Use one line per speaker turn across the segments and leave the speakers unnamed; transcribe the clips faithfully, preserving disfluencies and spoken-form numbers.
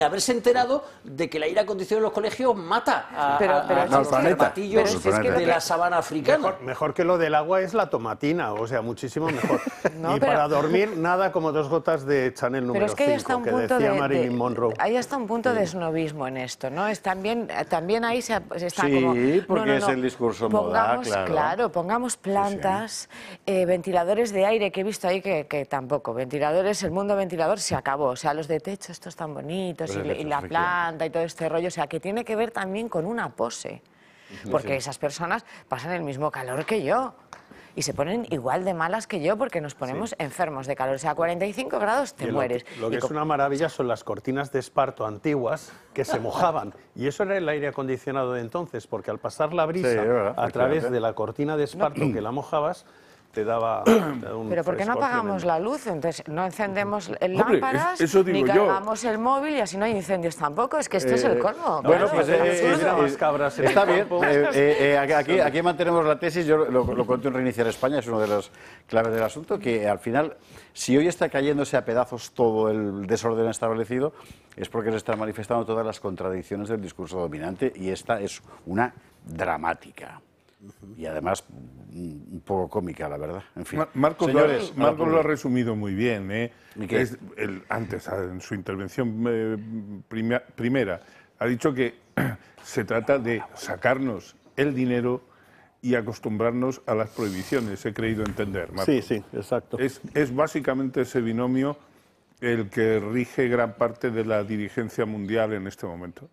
haberse enterado de que el aire acondicionado en los colegios mata a,
pero,
a,
pero,
a los cervatillos
si es que
de la sabana africana.
Mejor, mejor que lo del agua es la tomatina, o sea, muchísimo mejor.
No,
y
pero,
para dormir, nada como dos gotas de Chanel número
pero es que hay hasta
cinco,
un
que
punto
decía
de,
Marilyn
de,
Monroe.
Hay hasta un punto
sí.
de snobismo en esto, ¿no? Es también, también ahí se, se está
sí,
como...
Sí, porque
no, no,
es
no,
el discurso
pongamos,
moda, claro.
Claro, pongamos plantas, sí, sí. Eh, ventiladores de aire, que he visto ahí que, que tampoco. Ventiladores, el mundo ventilador se acabó. O sea, los de techo, estos tan bonitos, y, y la planta y todo este rollo, o sea, que tiene que ver también con una pose, porque sí. esas personas pasan el mismo calor que yo y se ponen igual de malas que yo porque nos ponemos sí. enfermos de calor, o sea, a cuarenta y cinco grados te
y
mueres.
Lo, lo que y es una maravilla son las cortinas de esparto antiguas que se mojaban, y eso era el aire acondicionado de entonces, porque al pasar la brisa sí, verdad, a través de la cortina de esparto no. que la mojabas, te daba, te daba un
Pero ¿por qué no apagamos tremendo. la luz? Entonces no encendemos el
Hombre,
lámparas,
eso digo
ni
yo.
cargamos el móvil y así no hay incendios tampoco. Es que esto eh, es el colmo.
Bueno,
claro,
pues eh, eh, eh,
cabras
está bien. Eh, eh, aquí, aquí mantenemos la tesis. Yo lo, lo cuento en Reiniciar España, es una de las claves del asunto, que al final, si hoy está cayéndose a pedazos todo el desorden establecido, es porque se están manifestando todas las contradicciones del discurso dominante, y esta es una dramática. Y además un poco cómica, la verdad. En fin.
Marcos,
Señores,
lo, Marcos lo ha resumido muy bien. ¿eh?
Es
el, antes, en su intervención eh, prima, primera, ha dicho que se trata de sacarnos el dinero y acostumbrarnos a las prohibiciones, he creído entender, Marcos.
Sí, sí, exacto.
Es, es básicamente ese binomio el que rige gran parte de la dirigencia mundial en este momento.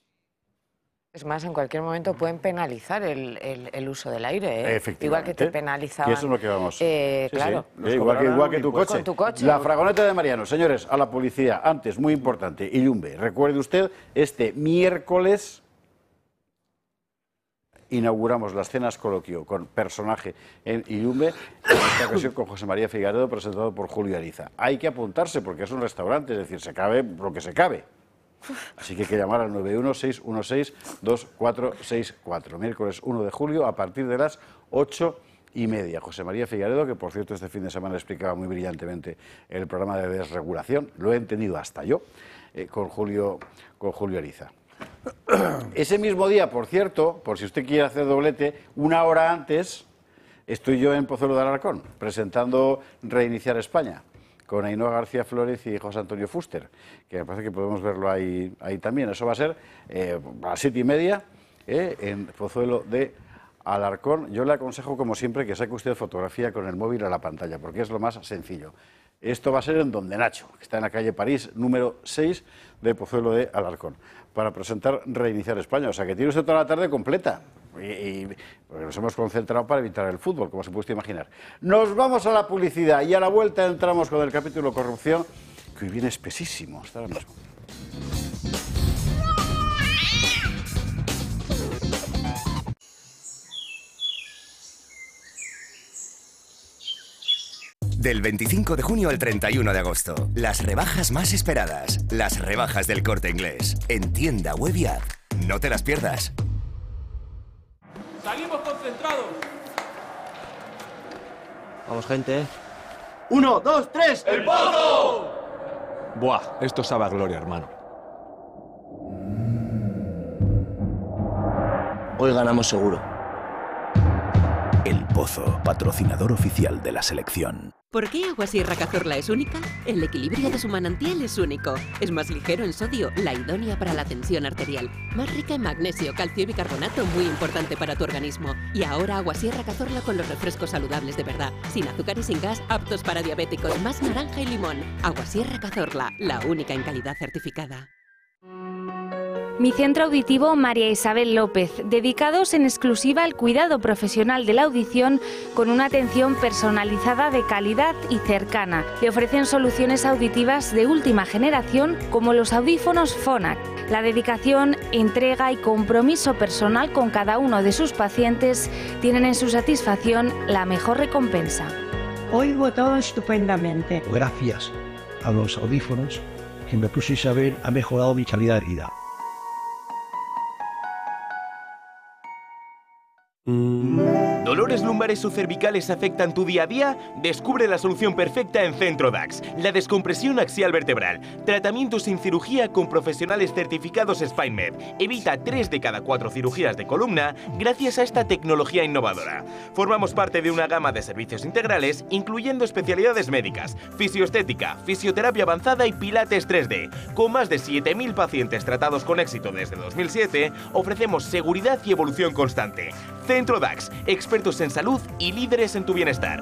Es más, en cualquier momento pueden penalizar el, el, el uso del aire, ¿eh? Igual que te penalizaban.
Y eso es lo que vamos.
Eh,
sí,
claro.
Sí. Eh, igual, que, igual que tu coche.
Con tu coche.
La fragoneta de Mariano. Señores, a la publicidad. Antes, muy importante, Illumbe. Recuerde usted, este miércoles inauguramos las cenas coloquio con personaje en Illumbe, en esta ocasión con José María Figaredo, presentado por Julio Ariza. Hay que apuntarse porque es un restaurante, es decir, se cabe lo que se cabe. Así que hay que llamar al nueve uno seis uno seis dos cuatro seis cuatro. Miércoles uno de julio a partir de las ocho y media. José María Figaredo, que por cierto este fin de semana explicaba muy brillantemente el programa de desregulación, lo he entendido hasta yo, eh, con, Julio, con Julio Ariza. Ese mismo día, por cierto, por si usted quiere hacer doblete, una hora antes estoy yo en Pozuelo de Alarcón, presentando Reiniciar España, con Ainhoa García Flórez y José Antonio Fuster, que me parece que podemos verlo ahí, ahí también. Eso va a ser eh, a las siete y media eh, en Pozuelo de Alarcón. Yo le aconsejo, como siempre, que saque usted fotografía con el móvil a la pantalla, porque es lo más sencillo. Esto va a ser en Donde Nacho, que está en la calle París, número seis de Pozuelo de Alarcón, para presentar Reiniciar España. O sea, que tiene usted toda la tarde completa. Y, y porque nos hemos concentrado para evitar el fútbol, como se puede imaginar. Nos vamos a la publicidad y a la vuelta entramos con el capítulo Corrupción, que hoy viene espesísimo. Hasta ahora mismo.
Del veinticinco de junio al treinta y uno de agosto, las rebajas más esperadas, las rebajas del Corte Inglés, en tienda web y app. No te las pierdas.
Salimos concentrados.
Vamos, gente.
Uno, dos, tres. ¡El Pozo!
Buah, esto sabe a gloria, hermano.
Hoy ganamos seguro.
El Pozo, patrocinador oficial de la selección.
¿Por qué Agua Sierra Cazorla es única? El equilibrio de su manantial es único. Es más ligero en sodio, la idónea para la tensión arterial. Más rica en magnesio, calcio y bicarbonato, muy importante para tu organismo. Y ahora Agua Sierra Cazorla con los refrescos saludables de verdad. Sin azúcar y sin gas, aptos para diabéticos. Más naranja y limón. Agua Sierra Cazorla, la única en calidad certificada.
Mi centro auditivo María Isabel López, dedicados en exclusiva al cuidado profesional de la audición con una atención personalizada de calidad y cercana. Le ofrecen soluciones auditivas de última generación como los audífonos Phonak. La dedicación, entrega y compromiso personal con cada uno de sus pacientes tienen en su satisfacción la mejor recompensa.
Oigo todo estupendamente.
Gracias a los audífonos que me puse Isabel ha mejorado mi calidad de vida.
¿Dolores lumbares o cervicales afectan tu día a día? Descubre la solución perfecta en Centro Dax, la descompresión axial vertebral. Tratamiento sin cirugía con profesionales certificados SpineMed. Evita tres de cada cuatro cirugías de columna gracias a esta tecnología innovadora. Formamos parte de una gama de servicios integrales, incluyendo especialidades médicas, fisioestética, fisioterapia avanzada y pilates tres D. Con más de siete mil pacientes tratados con éxito desde dos mil siete, ofrecemos seguridad y evolución constante. Centro Dax, expertos en salud y líderes en tu bienestar.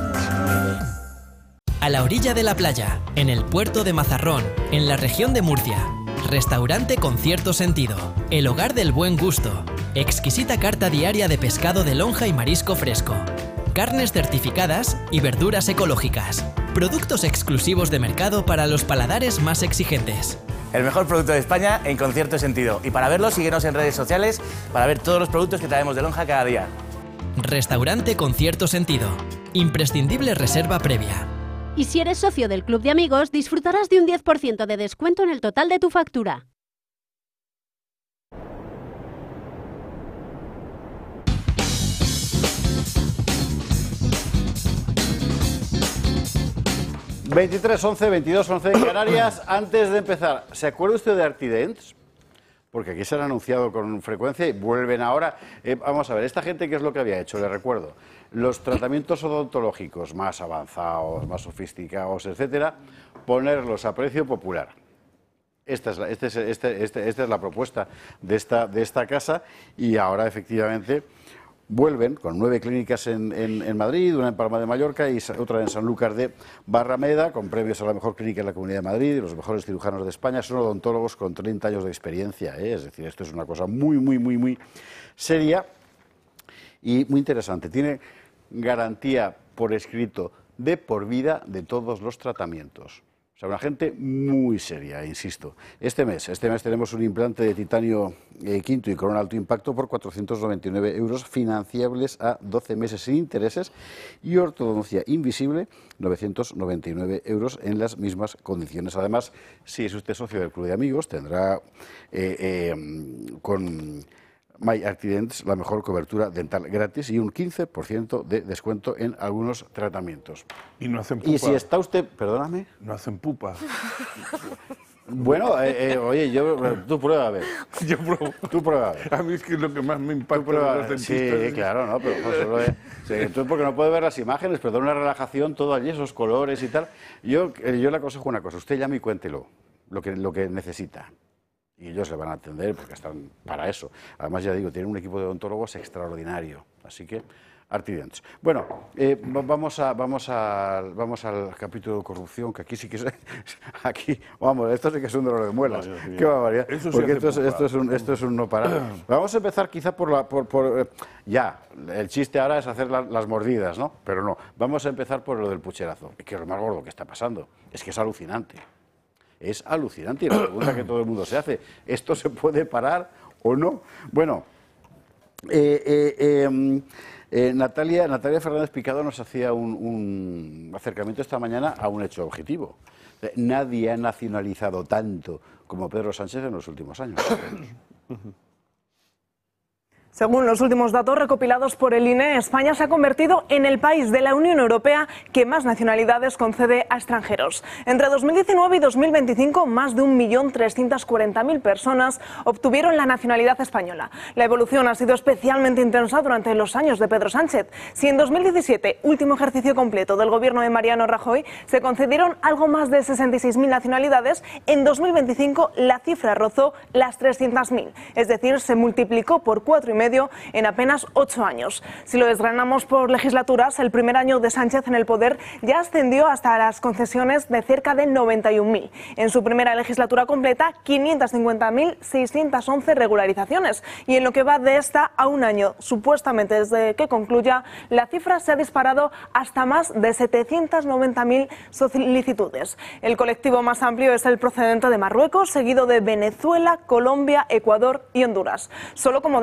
A la orilla de la playa, en el puerto de Mazarrón, en la región de Murcia. Restaurante con cierto sentido. El hogar del buen gusto. Exquisita carta diaria de pescado de lonja y marisco fresco. Carnes certificadas y verduras ecológicas. Productos exclusivos de mercado para los paladares más exigentes.
El mejor producto de España en Con Cierto Sentido. Y para verlo, síguenos en redes sociales para ver todos los productos que traemos de lonja cada día.
Restaurante con cierto sentido. Imprescindible reserva previa.
Y si eres socio del Club de Amigos, disfrutarás de un diez por ciento de descuento en el total de tu factura.
veintitrés once, veintidós once en Canarias. Antes de empezar, ¿se acuerda usted de Artidents? Porque aquí se han anunciado con frecuencia y vuelven ahora. Eh, vamos a ver, esta gente, ¿qué es lo que había hecho? Le recuerdo, los tratamientos odontológicos más avanzados, más sofisticados, etcétera, ponerlos a precio popular. Esta es la, este es, este, este, esta es la propuesta de esta, de esta casa y ahora efectivamente vuelven con nueve clínicas en, en, en Madrid, una en Palma de Mallorca y otra en Sanlúcar de Barrameda, con premios a la mejor clínica en la Comunidad de Madrid y los mejores cirujanos de España. Son odontólogos con treinta años de experiencia, ¿eh? Es decir, esto es una cosa muy, muy, muy, muy seria y muy interesante. Tiene garantía por escrito de por vida de todos los tratamientos. O sea, una gente muy seria, insisto. Este mes, este mes tenemos un implante de titanio eh, quinto y corona alto impacto por cuatrocientos noventa y nueve euros, financiables a doce meses sin intereses, y ortodoncia invisible, novecientos noventa y nueve euros en las mismas condiciones. Además, si es usted socio del Club de Amigos, tendrá eh, eh, con My Artidents la mejor cobertura dental gratis y un quince por ciento de descuento en algunos tratamientos.
Y no hacen pupa.
Y si está usted, perdóname.
No hacen pupa.
Bueno, eh, eh, oye, yo, tú prueba a ver.
Yo pruebo.
Tú prueba a ver.
A mí es que es lo que más me impacta de los dentistas.
Sí, claro, ¿no? Pero pues, solo es, sí, entonces, porque no puede ver las imágenes, pero da una relajación, todo allí, esos colores y tal. Yo, eh, yo le aconsejo una cosa, usted llame y cuéntelo, lo que, lo que necesita. Y ellos le van a atender porque están para eso. Además, ya digo, tienen un equipo de odontólogos extraordinario. Así que, Artidents. Bueno, eh, vamos, a, vamos, a, vamos al capítulo de corrupción, que aquí sí que es... Aquí, vamos, esto sí que es un dolor de muelas. No, qué barbaridad. Eso sí, porque esto es, esto, es un, esto es un no parar. Vamos a empezar quizá por la... Por, por, eh, ya, el chiste ahora es hacer la, las mordidas, ¿no? Pero no, vamos a empezar por lo del pucherazo. Que es lo más gordo que está pasando. Es que es alucinante. Es alucinante y la pregunta que todo el mundo se hace, ¿esto se puede parar o no? Bueno, eh, eh, eh, eh, Natalia, Natalia Fernández Picado nos hacía un, un acercamiento esta mañana a un hecho objetivo. Nadie ha nacionalizado tanto como Pedro Sánchez en los últimos años.
Según los últimos datos recopilados por el I N E, España se ha convertido en el país de la Unión Europea que más nacionalidades concede a extranjeros. Entre dos mil diecinueve y dos mil veinticinco, más de un millón trescientos cuarenta mil personas obtuvieron la nacionalidad española. La evolución ha sido especialmente intensa durante los años de Pedro Sánchez. Si en dos mil diecisiete, último ejercicio completo del gobierno de Mariano Rajoy, se concedieron algo más de sesenta y seis mil nacionalidades, en dos mil veinticinco la cifra rozó las trescientas mil. Es decir, se multiplicó por cuatro y medio en apenas ocho años. Si lo desgranamos por legislaturas, el primer año de Sánchez en el poder ya ascendió hasta las concesiones de cerca de noventa y un mil. En su primera legislatura completa, quinientas cincuenta mil seiscientas once regularizaciones. Y en lo que va de esta a un año, supuestamente desde que concluya, la cifra se ha disparado hasta más de setecientas noventa mil solicitudes. El colectivo más amplio es el procedente de Marruecos, seguido de Venezuela, Colombia, Ecuador y Honduras. Solo como dato,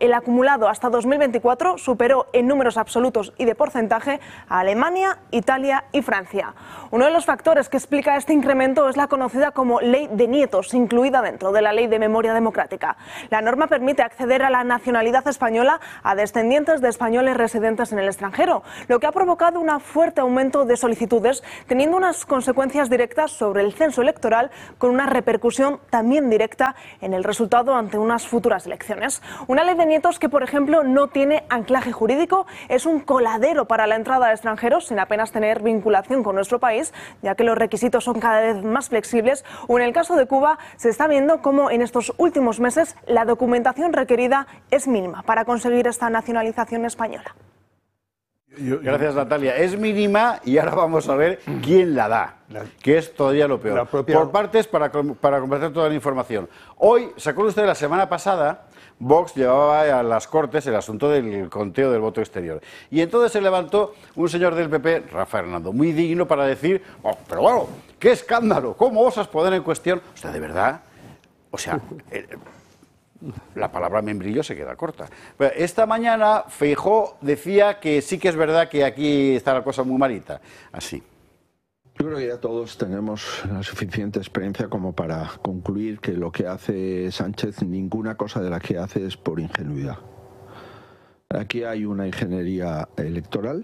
el acumulado hasta dos mil veinticuatro superó en números absolutos y de porcentaje a Alemania, Italia y Francia. Uno de los factores que explica este incremento es la conocida como Ley de Nietos, incluida dentro de la Ley de Memoria Democrática. La norma permite acceder a la nacionalidad española a descendientes de españoles residentes en el extranjero, lo que ha provocado un fuerte aumento de solicitudes, teniendo unas consecuencias directas sobre el censo electoral, con una repercusión también directa en el resultado ante unas futuras elecciones. Una ley de nietos que, por ejemplo, no tiene anclaje jurídico, es un coladero para la entrada de extranjeros sin apenas tener vinculación con nuestro país, ya que los requisitos son cada vez más flexibles, o en el caso de Cuba se está viendo cómo en estos últimos meses la documentación requerida es mínima para conseguir esta nacionalización española.
Gracias, Natalia. Es mínima y ahora vamos a ver quién la da, que es todavía lo peor. Propia... Por partes, para, para completar toda la información. Hoy, ¿se acuerda usted? La semana pasada, Vox llevaba a las Cortes el asunto del conteo del voto exterior. Y entonces se levantó un señor del P P, Rafa Hernando, muy digno para decir, oh, pero bueno, qué escándalo, ¿cómo osas poner en cuestión? O sea, de verdad, o sea... Eh, la palabra membrillo se queda corta. Esta mañana Feijóo decía que sí que es verdad que aquí está la cosa muy malita. Así.
Yo creo que ya todos tenemos la suficiente experiencia como para concluir que lo que hace Sánchez, ninguna cosa de la que hace es por ingenuidad. Aquí hay una ingeniería electoral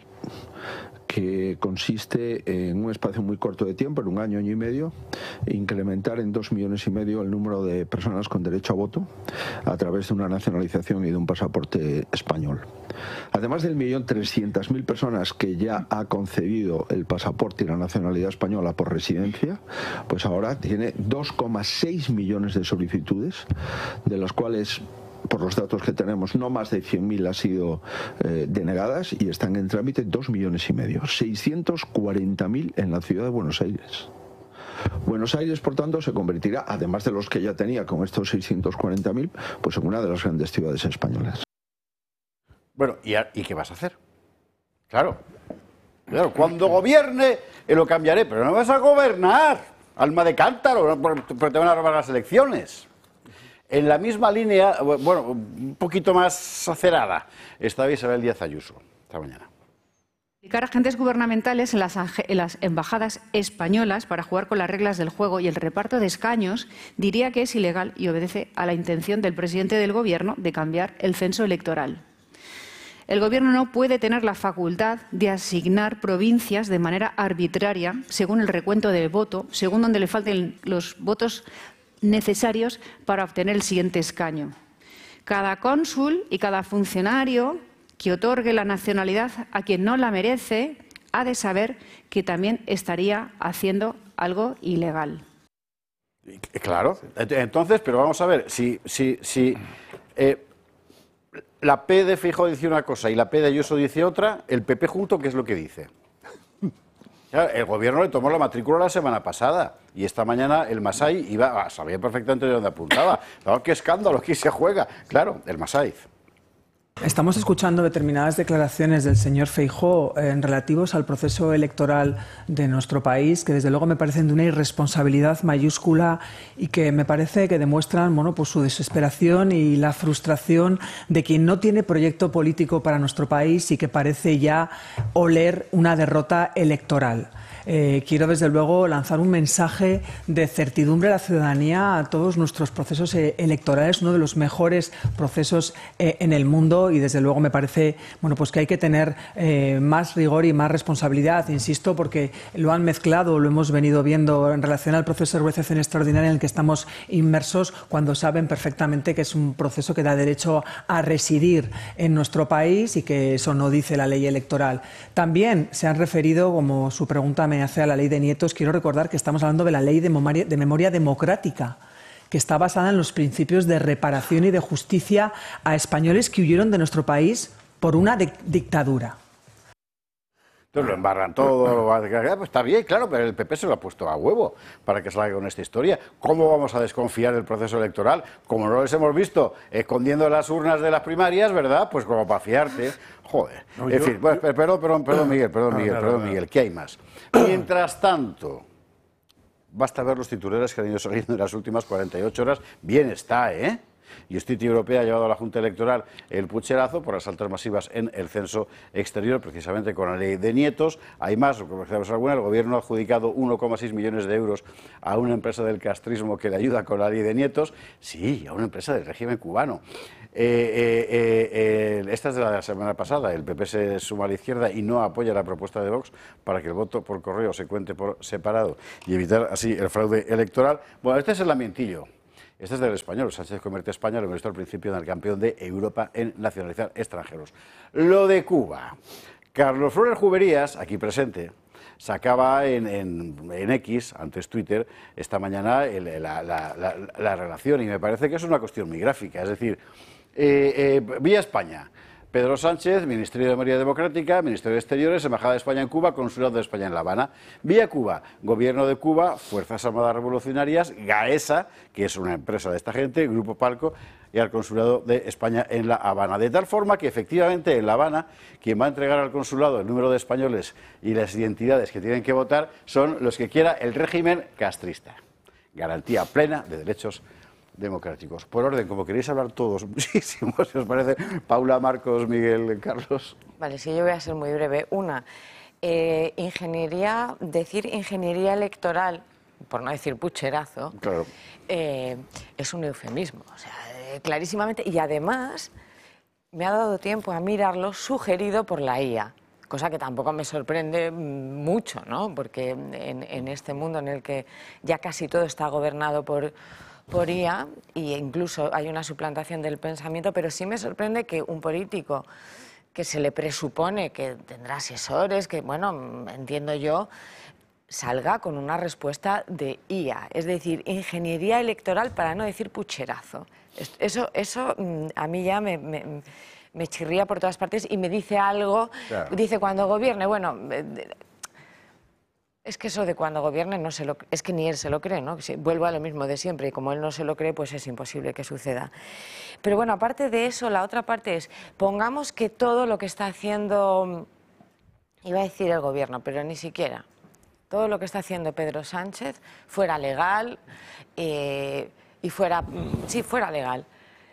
que consiste en un espacio muy corto de tiempo, en un año, año y medio, incrementar en dos millones y medio el número de personas con derecho a voto a través de una nacionalización y de un pasaporte español. Además del millón trescientas mil personas que ya ha concedido el pasaporte y la nacionalidad española por residencia, pues ahora tiene dos coma seis millones de solicitudes, de las cuales, por los datos que tenemos, no más de cien mil han sido eh, denegadas y están en trámite dos millones y medio, seiscientos cuarenta mil en la ciudad de Buenos Aires. Buenos Aires, por tanto, se convertirá, además de los que ya tenía con estos seiscientos cuarenta mil, pues en una de las grandes ciudades españolas.
Bueno, ¿y, a, ¿y qué vas a hacer? Claro, claro, cuando gobierne eh, lo cambiaré, pero no vas a gobernar, alma de cántaro, porque te van a robar las elecciones. En la misma línea, bueno, un poquito más acerada, estaba Isabel Díaz Ayuso esta mañana.
Aplicar agentes gubernamentales en las, en las embajadas españolas para jugar con las reglas del juego y el reparto de escaños diría que es ilegal y obedece a la intención del presidente del Gobierno de cambiar el censo electoral. El Gobierno no puede tener la facultad de asignar provincias de manera arbitraria según el recuento de voto, según donde le falten los votos necesarios para obtener el siguiente escaño. Cada cónsul y cada funcionario que otorgue la nacionalidad a quien no la merece ha de saber que también estaría haciendo algo ilegal.
Claro, entonces, pero vamos a ver, si, si, si eh, la P de Feijóo dice una cosa y la P de Ayuso dice otra, el P P junto, ¿qué es lo que dice? Claro, el Gobierno le tomó la matrícula la semana pasada y esta mañana el Masai iba, sabía perfectamente de dónde apuntaba. Claro, qué escándalo, aquí se juega. Claro, el Masai.
Estamos escuchando determinadas declaraciones del señor Feijóo en relativos al proceso electoral de nuestro país, que desde luego me parecen de una irresponsabilidad mayúscula y que me parece que demuestran, bueno, pues su desesperación y la frustración de quien no tiene proyecto político para nuestro país y que parece ya oler una derrota electoral. Eh, quiero desde luego lanzar un mensaje de certidumbre a la ciudadanía a todos nuestros procesos eh, electorales, uno de los mejores procesos eh, en el mundo, y desde luego me parece, bueno, pues que hay que tener eh, más rigor y más responsabilidad, insisto, porque lo han mezclado, lo hemos venido viendo en relación al proceso de regulación extraordinaria en el que estamos inmersos, cuando saben perfectamente que es un proceso que da derecho a residir en nuestro país y que eso no dice la ley electoral. También se han referido, como su pregunta me hace a la ley de nietos, quiero recordar que estamos hablando de la ley de memoria, de memoria democrática, que está basada en los principios de reparación y de justicia a españoles que huyeron de nuestro país por una dictadura.
Entonces lo embarran todo, lo va a... pues está bien, claro, pero el P P se lo ha puesto a huevo para que salga con esta historia. ¿Cómo vamos a desconfiar del proceso electoral? Como no les hemos visto escondiendo las urnas de las primarias, ¿verdad? Pues como para fiarte. Joder. No, en yo, fin, bueno, yo... perdón, perdón, perdón, Miguel, perdón, Miguel, perdón, Miguel, ¿qué hay más? Mientras tanto, basta ver los titulares que han ido saliendo en las últimas cuarenta y ocho horas. Bien está, ¿eh? Justicia Europea ha llevado a la Junta Electoral el pucherazo por las altas masivas en el censo exterior, precisamente con la ley de nietos. Hay más, como decíamos alguna, el Gobierno ha adjudicado uno coma seis millones de euros a una empresa del castrismo que le ayuda con la ley de nietos. Sí, a una empresa del régimen cubano. Eh, eh, eh, eh, esta es de la semana pasada. El P P se suma a la izquierda y no apoya la propuesta de Vox para que el voto por correo se cuente por separado y evitar así el fraude electoral. Bueno, este es el lamentillo. Este es del Español. Sánchez convierte a España, lo visto al principio, en el campeón de Europa en nacionalizar extranjeros. Lo de Cuba. Carlos Flores Juberías, aquí presente, sacaba en, en, en X, antes Twitter, esta mañana el, la, la, la, la relación, y me parece que es una cuestión muy gráfica. Es decir, eh, eh, vía España, Pedro Sánchez, Ministerio de Mayoría Democrática, Ministerio de Exteriores, Embajada de España en Cuba, Consulado de España en La Habana. Vía Cuba, Gobierno de Cuba, Fuerzas Armadas Revolucionarias, Gaesa, que es una empresa de esta gente, Grupo Palco, y al Consulado de España en La Habana. De tal forma que efectivamente en La Habana, quien va a entregar al consulado el número de españoles y las identidades que tienen que votar son los que quiera el régimen castrista. Garantía plena de derechos democráticos. Por orden, como queréis hablar todos muchísimo, si os parece, Paula, Marcos, Miguel, Carlos.
Vale, sí, yo voy a ser muy breve. Una, eh, ingeniería, decir ingeniería electoral, por no decir pucherazo,
claro.
eh, es un eufemismo, o sea, eh, clarísimamente, y además me ha dado tiempo a mirarlo sugerido por la I A. Cosa que tampoco me sorprende mucho, ¿no? Porque en, en este mundo en el que ya casi todo está gobernado por, por I A, e incluso hay una suplantación del pensamiento, pero sí me sorprende que un político que se le presupone que tendrá asesores, que, bueno, entiendo yo, salga con una respuesta de I A, es decir, ingeniería electoral para no decir pucherazo. Eso, eso a mí ya me... me me chirría por todas partes y me dice algo, claro. Dice cuando gobierne, bueno, es que eso de cuando gobierne no se lo, es que ni él se lo cree, ¿no? Vuelvo a lo mismo de siempre y como él no se lo cree, pues es imposible que suceda. Pero bueno, aparte de eso, la otra parte es, pongamos que todo lo que está haciendo, iba a decir el gobierno, pero ni siquiera, todo lo que está haciendo Pedro Sánchez fuera legal eh, y fuera, sí, fuera legal.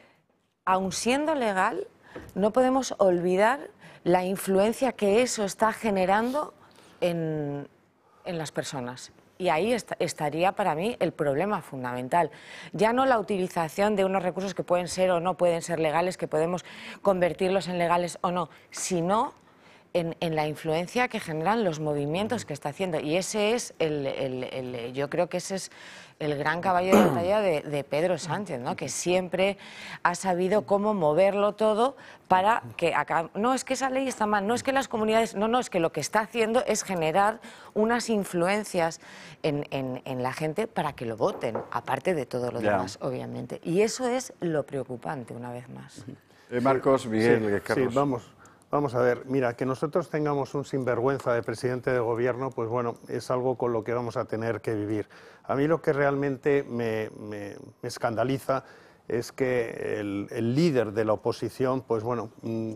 Aun siendo legal, no podemos olvidar la influencia que eso está generando en, en las personas. Y ahí est- estaría para mí el problema fundamental. Ya no la utilización de unos recursos que pueden ser o no pueden ser legales, que podemos convertirlos en legales o no, sino en, en la influencia que generan los movimientos que está haciendo. Y ese es el, el, el yo creo que ese es el gran caballo de batalla de, de Pedro Sánchez, ¿no? Que siempre ha sabido cómo moverlo todo para que acá... No, es que esa ley está mal, no es que las comunidades... No, no, es que lo que está haciendo es generar unas influencias en, en, en la gente para que lo voten, aparte de todo lo
ya.
demás, obviamente. Y eso es lo preocupante, una vez más.
Eh, Marcos, Miguel,
sí,
Carlos.
Sí, vamos. Vamos a ver, mira, que nosotros tengamos un sinvergüenza de presidente de gobierno, pues bueno, es algo con lo que vamos a tener que vivir. A mí lo que realmente me, me, me escandaliza es que el, el líder de la oposición, pues bueno, mmm,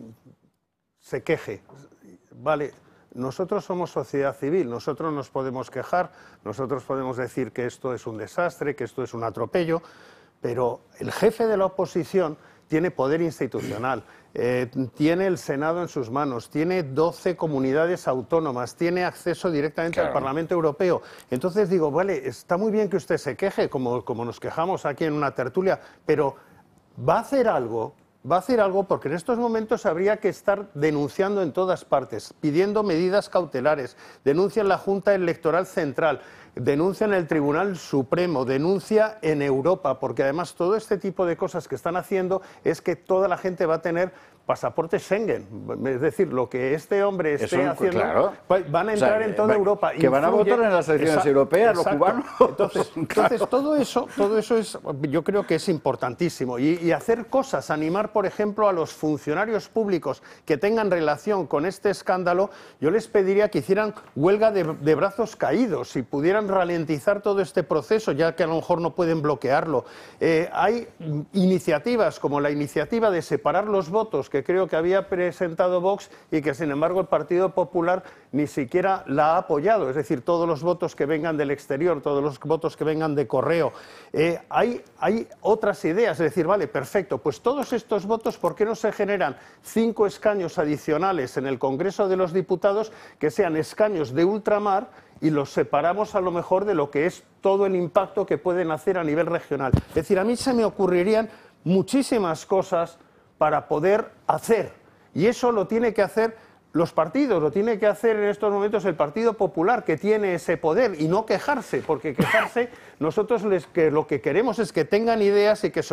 se queje. Vale, nosotros somos sociedad civil, nosotros nos podemos quejar, nosotros podemos decir que esto es un desastre, que esto es un atropello, pero el jefe de la oposición tiene poder institucional, eh, tiene el Senado en sus manos, tiene doce comunidades autónomas, tiene acceso directamente claro. al Parlamento Europeo. Entonces digo, vale, está muy bien que usted se queje, como, como nos quejamos aquí en una tertulia, pero va a hacer algo, va a hacer algo porque en estos momentos habría que estar denunciando en todas partes, pidiendo medidas cautelares, denuncia en la Junta Electoral Central, denuncia en el Tribunal Supremo, denuncia en Europa, porque además todo este tipo de cosas que están haciendo es que toda la gente va a tener pasaporte Schengen, es decir, lo que este hombre esté
Eso,
haciendo,
claro.
van a entrar
o sea,
en toda
va,
Europa.
Que van a votar en las elecciones
exacto,
europeas,
exacto.
los cubanos.
Entonces, entonces claro. todo eso, todo eso es, yo creo que es importantísimo. Y, y hacer cosas, animar, por ejemplo, a los funcionarios públicos que tengan relación con este escándalo, yo les pediría que hicieran huelga de, de brazos caídos, si pudieran quieran ralentizar todo este proceso, ya que a lo mejor no pueden bloquearlo. Eh, hay iniciativas como la iniciativa de separar los votos, que creo que había presentado Vox y que sin embargo el Partido Popular ni siquiera la ha apoyado, es decir, todos los votos que vengan del exterior, todos los votos que vengan de correo. Eh, hay, hay otras ideas, es decir, vale, perfecto, pues todos estos votos, ¿por qué no se generan cinco escaños adicionales en el Congreso de los Diputados que sean escaños de ultramar y los separamos a lo mejor de lo que es todo el impacto que pueden hacer a nivel regional? Es decir, a mí se me ocurrirían muchísimas cosas para poder hacer, y eso lo tiene que hacer los partidos, lo tiene que hacer en estos momentos el Partido Popular, que tiene ese poder, y no quejarse, porque quejarse, nosotros les, que lo que queremos es que tengan ideas y que